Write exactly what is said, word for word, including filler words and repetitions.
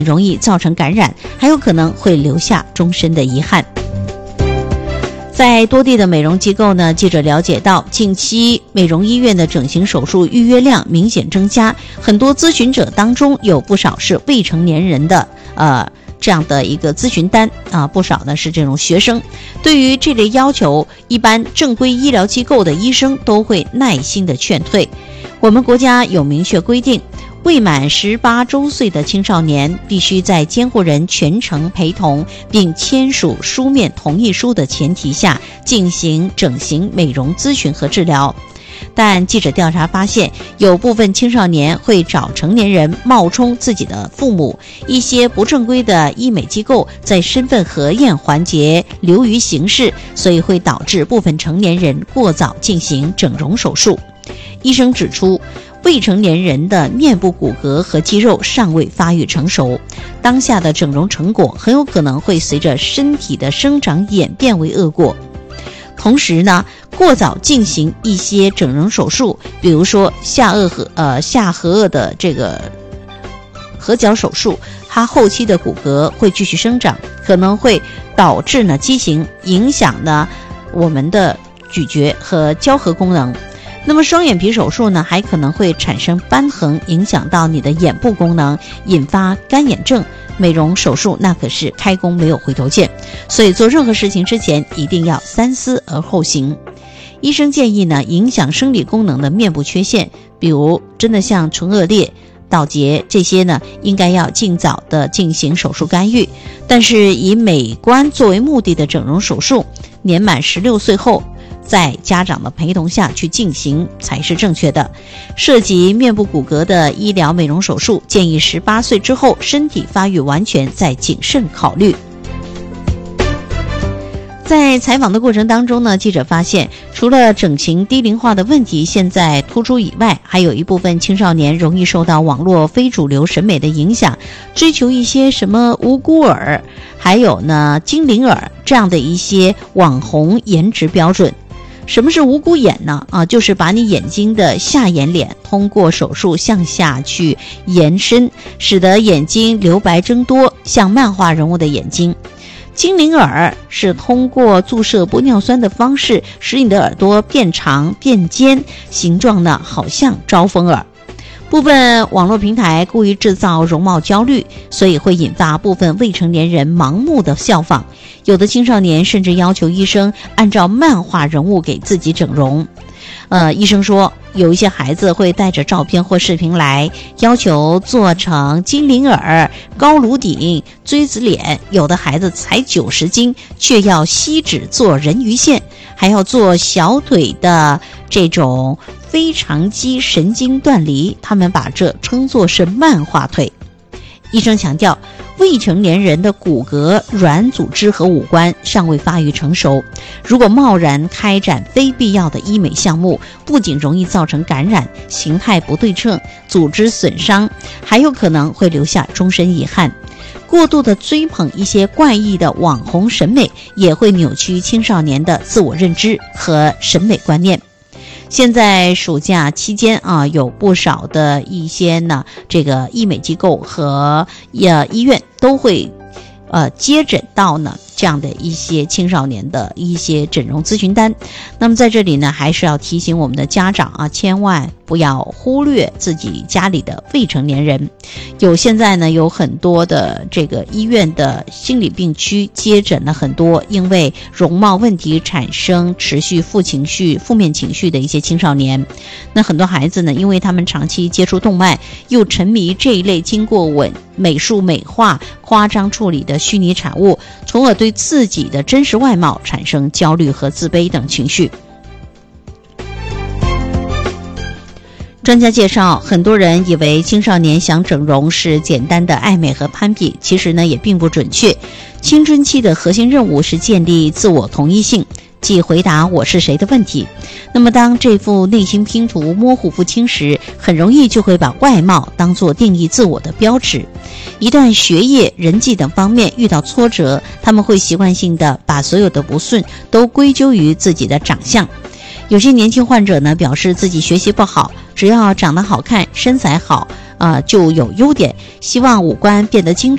容易造成感染，还有可能会留下终身的遗憾。在多地的美容机构呢，记者了解到，近期美容医院的整形手术预约量明显增加，很多咨询者当中有不少是未成年人的呃这样的一个咨询单啊，不少呢是这种学生。对于这类要求，一般正规医疗机构的医生都会耐心的劝退。我们国家有明确规定，未满十八周岁的青少年必须在监护人全程陪同并签署书面同意书的前提下进行整形美容咨询和治疗。但记者调查发现，有部分青少年会找成年人冒充自己的父母，一些不正规的医美机构在身份核验环节流于形式，所以会导致部分成年人过早进行整容手术。医生指出，未成年人的面部骨骼和肌肉尚未发育成熟，当下的整容成果很有可能会随着身体的生长演变为恶果。同时呢，过早进行一些整容手术，比如说下颚和呃下颌颚的这个合角手术，它后期的骨骼会继续生长，可能会导致呢畸形，影响呢我们的咀嚼和交合功能。那么双眼皮手术呢，还可能会产生瘢痕，影响到你的眼部功能，引发干眼症。美容手术那可是开弓没有回头箭，所以做任何事情之前一定要三思而后行。医生建议呢，影响生理功能的面部缺陷，比如真的像唇腭裂、倒睫这些呢，应该要尽早的进行手术干预。但是以美观作为目的的整容手术，年满十六岁后在家长的陪同下去进行才是正确的。涉及面部骨骼的医疗美容手术，建议十八岁之后身体发育完全再谨慎考虑。在采访的过程当中呢，记者发现，除了整形低龄化的问题现在突出以外，还有一部分青少年容易受到网络非主流审美的影响，追求一些什么无辜耳，还有呢精灵耳这样的一些网红颜值标准。什么是无辜眼呢？啊，就是把你眼睛的下眼睑通过手术向下去延伸，使得眼睛留白增多，像漫画人物的眼睛。精灵耳是通过注射玻尿酸的方式，使你的耳朵变长变尖，形状呢好像招风耳。部分网络平台故意制造容貌焦虑，所以会引发部分未成年人盲目的效仿。有的青少年甚至要求医生按照漫画人物给自己整容。呃，医生说，有一些孩子会带着照片或视频来，要求做成精灵耳、高颅顶、锥子脸。有的孩子才九十斤，却要吸脂做人鱼线，还要做小腿的这种非常肌神经断离，他们把这称作是漫画腿。医生强调，未成年人的骨骼、软组织和五官尚未发育成熟，如果贸然开展非必要的医美项目，不仅容易造成感染、形态不对称、组织损伤，还有可能会留下终身遗憾。过度的追捧一些怪异的网红审美，也会扭曲青少年的自我认知和审美观念。现在暑假期间啊，有不少的一些呢，这个医美机构和呃医院都会呃接诊到呢这样的一些青少年的一些整容咨询单。那么在这里呢，还是要提醒我们的家长啊，千万不要忽略自己家里的未成年人。有现在呢有很多的这个医院的心理病区接诊了很多因为容貌问题产生持续负情绪、负面情绪的一些青少年。那很多孩子呢，因为他们长期接触动漫，又沉迷这一类经过稳美术美化、夸张处理的虚拟产物，从而对自己的真实外貌产生焦虑和自卑等情绪。专家介绍，很多人以为青少年想整容是简单的爱美和攀比，其实呢也并不准确。青春期的核心任务是建立自我同一性，即回答我是谁的问题。那么当这副内心拼图模糊不清时，很容易就会把外貌当作定义自我的标尺。一旦学业、人际等方面遇到挫折，他们会习惯性的把所有的不顺都归咎于自己的长相。有些年轻患者呢表示自己学习不好，只要长得好看、身材好，呃就有优点，希望五官变得精致。